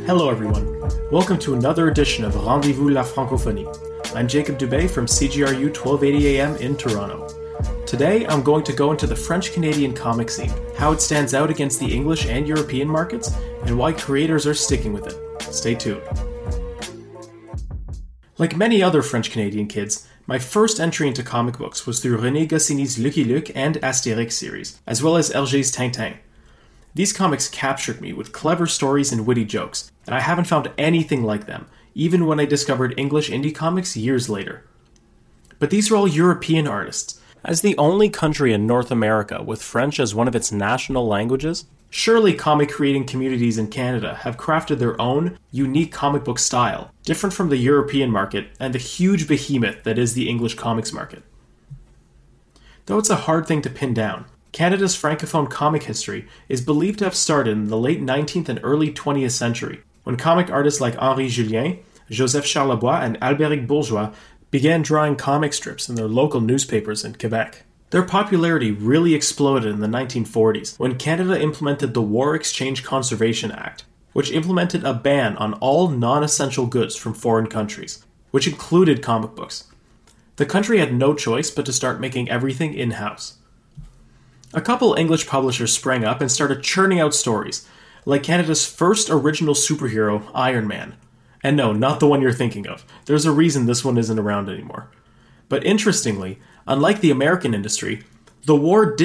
Hello everyone, welcome to another edition of Rendez-vous la Francophonie. I'm Jacob Dubé from CGRU 1280am in Toronto. Today I'm going to go into the French-Canadian comic scene, how it stands out against the English and European markets, and why creators are sticking with it. Stay tuned. Like many other French-Canadian kids, my first entry into comic books was through René Goscinny's Lucky Luke and Astérix series, as well as Hergé's Tintin. These comics captured me with clever stories and witty jokes, and I haven't found anything like them, even when I discovered English indie comics years later. But these are all European artists. As the only country in North America with French as one of its national languages, surely comic creating communities in Canada have crafted their own, unique comic book style, different from the European market and the huge behemoth that is the English comics market. Though it's a hard thing to pin down, Canada's francophone comic history is believed to have started in the late 19th and early 20th century, when comic artists like Henri Julien, Joseph Charlebois, and Albéric Bourgeois began drawing comic strips in their local newspapers in Quebec. Their popularity really exploded in the 1940s, when Canada implemented the War Exchange Conservation Act, which implemented a ban on all non-essential goods from foreign countries, which included comic books. The country had no choice but to start making everything in-house. A couple English publishers sprang up and started churning out stories, like Canada's first original superhero, Iron Man. And no, not the one you're thinking of. There's a reason this one isn't around anymore. But interestingly, unlike the American industry, the war